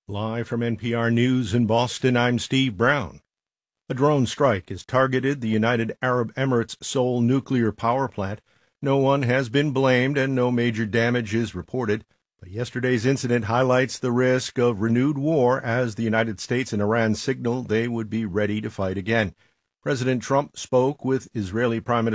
Live from NPR News in Boston, I'm Steve Brown. A drone strike has targeted the United Arab Emirates' Seoul nuclear power plant. No one has been blamed and no major damage is reported. But yesterday's incident highlights the risk of renewed war as the United States and Iran signaled they would be ready to fight again. President Trump spoke with Israeli Prime Minister